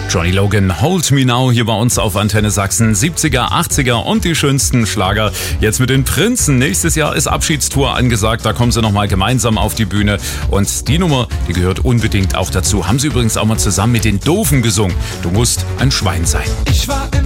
Johnny Logan, Hold Me Now, hier bei uns auf Antenne Sachsen. 70er, 80er und die schönsten Schlager. Jetzt mit den Prinzen. Nächstes Jahr ist Abschiedstour angesagt. Da kommen sie nochmal gemeinsam auf die Bühne. Und die Nummer, die gehört unbedingt auch dazu. Haben sie übrigens auch mal zusammen mit den Doofen gesungen. Du musst ein Schwein sein. Ich war